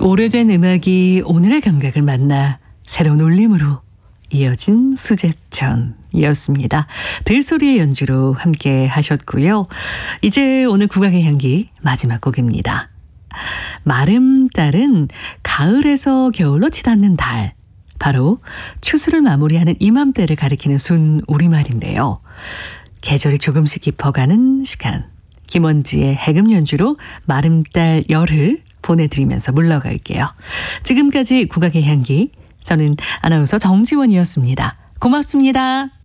오래된 음악이 오늘의 감각을 만나 새로운 울림으로 이어진 수제천이었습니다. 들소리의 연주로 함께 하셨고요. 이제 오늘 국악의 향기 마지막 곡입니다. 마름달은 가을에서 겨울로 치닫는 달, 바로 추수를 마무리하는 이맘때를 가리키는 순 우리말인데요. 계절이 조금씩 깊어가는 시간, 김원지의 해금 연주로 마름달 열을 보내드리면서 물러갈게요. 지금까지 국악의 향기, 저는 아나운서 정지원이었습니다. 고맙습니다.